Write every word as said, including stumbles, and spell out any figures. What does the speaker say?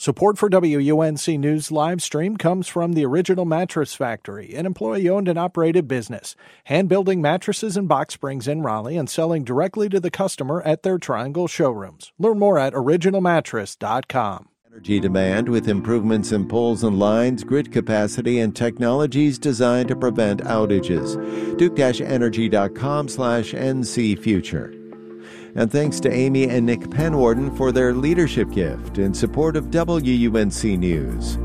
Support for W U N C News live stream comes from the Original Mattress Factory, an employee-owned and operated business, hand-building mattresses and box springs in Raleigh and selling directly to the customer at their Triangle showrooms. Learn more at original mattress dot com. Energy demand with improvements in poles and lines, grid capacity, and technologies designed to prevent outages. Duke Energy dot com slash N C Future. And thanks to Amy and Nick Penwarden for their leadership gift in support of W U N C News.